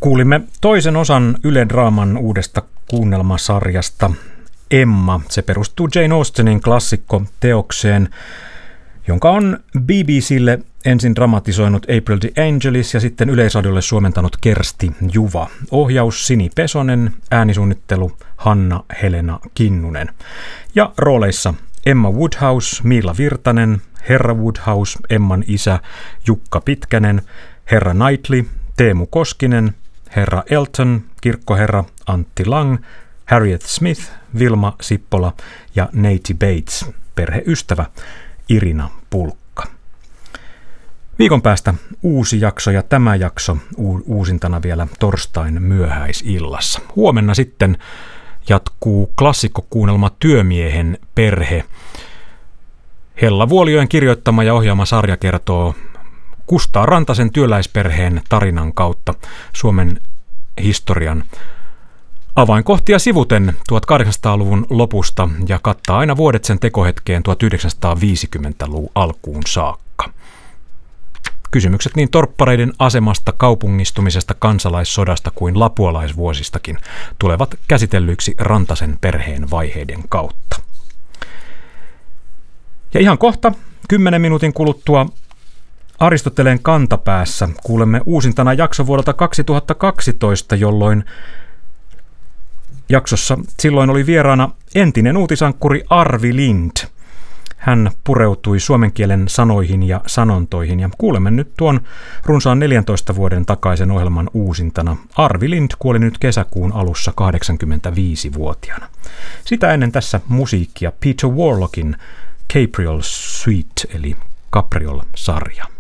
Kuulimme toisen osan Yle Draaman uudesta kuunnelmasarjasta Emma. Se perustuu Jane Austenin klassikkoteokseen, jonka on BBClle ensin dramatisoinut April DeAngelis ja sitten Yleisradiolle suomentanut Kersti Juva. Ohjaus Sini Pesonen, äänisuunnittelu Hanna-Helena Kinnunen. Ja rooleissa Emma Woodhouse, Miila Virtanen, Herra Woodhouse, Emman isä Jukka Pitkänen, Herra Knightley, Teemu Koskinen, Herra Elton, kirkkoherra Antti Lang, Harriet Smith, Vilma Sippola ja Neiti Bates, perheystävä Irina Pulkka. Viikon päästä uusi jakso ja tämä jakso uusintana vielä torstain myöhäisillassa. Huomenna sitten jatkuu klassikkokuunnelma Työmiehen perhe. Hella Vuolijoen kirjoittama ja ohjaama sarja kertoo Kustaa Rantasen työläisperheen tarinan kautta Suomen historian avainkohtia sivuten 1800-luvun lopusta ja kattaa aina vuodet sen tekohetkeen 1950-luvun alkuun saakka. Kysymykset niin torppareiden asemasta, kaupungistumisesta, kansalaissodasta kuin lapualaisvuosistakin tulevat käsitellyiksi Rantasen perheen vaiheiden kautta. Ja ihan kohta, 10 minuutin kuluttua, Aristoteleen kantapäässä kuulemme uusintana jakso vuodelta 2012, jolloin jaksossa silloin oli vieraana entinen uutisankkuri Arvi Lind. Hän pureutui suomen kielen sanoihin ja sanontoihin ja kuulemme nyt tuon runsaan 14 vuoden takaisen ohjelman uusintana. Arvi Lind kuoli nyt kesäkuun alussa 85-vuotiaana. Sitä ennen tässä musiikkia Peter Warlockin Capriol Suite eli Capriol-sarja.